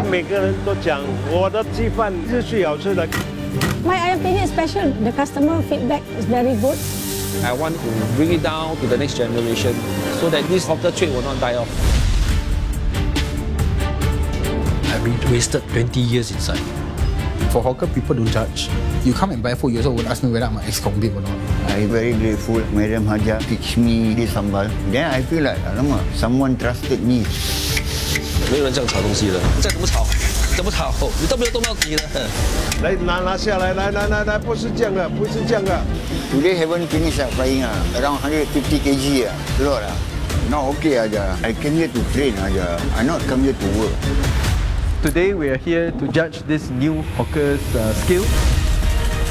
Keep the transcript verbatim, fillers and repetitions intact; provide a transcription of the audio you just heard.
每个人都讲我的鸡饭是最好吃的。 My ayam penyet is special. The customer feedback is very good. I want to bring it down to the next generation so that this hawker trade will not die off. I've been wasted twenty years inside. For hawker, people don't judge. You come and buy food, you also would ask me whether I'm an ex-convict or not. I'm very grateful. Madam Haja teach me this sambal. Then I feel like, alamak, someone trusted me. 没有人这样炒东西的，再怎么炒，怎么炒，你都没有动到底的。 来拿拿下来，来来来来，不是这样的，不是这样的。 Today haven't finished uh, frying uh, around one hundred fifty kilograms uh, lot uh. Now okay aja. I came here to train aja. I not come here to work. Today we are here to judge this new hawker's uh, skill.